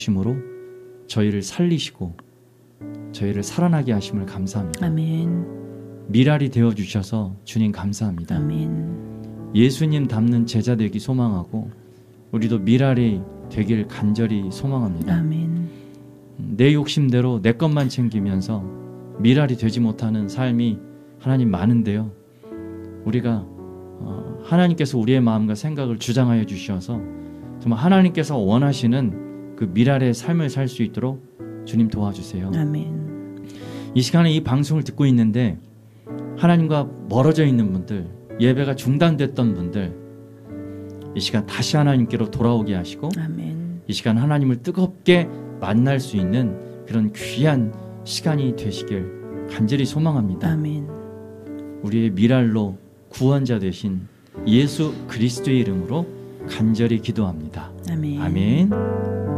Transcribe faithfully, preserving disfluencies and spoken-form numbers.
심으로 저희를 살리시고 저희를 살아나게 하심을 감사합니다. 아멘. 미랄이 되어 주셔서 주님 감사합니다. 아멘. 예수님 닮는 제자 되기 소망하고 우리도 미랄이 되길 간절히 소망합니다. 아멘. 내 욕심대로 내 것만 챙기면서 미랄이 되지 못하는 삶이 하나님 많은데요. 우리가 어, 하나님께서 우리의 마음과 생각을 주장하여 주셔서 정말 하나님께서 원하시는 그 미랄의 삶을 살 수 있도록 주님 도와주세요. 아멘. 이 시간에 이 방송을 듣고 있는데 하나님과 멀어져 있는 분들, 예배가 중단됐던 분들, 이 시간 다시 하나님께로 돌아오게 하시고 아멘. 이 시간 하나님을 뜨겁게 만날 수 있는 그런 귀한 시간이 되시길 간절히 소망합니다. 아멘. 우리의 미랄로 구원자 되신 예수 그리스도의 이름으로 간절히 기도합니다. 아멘. 아멘.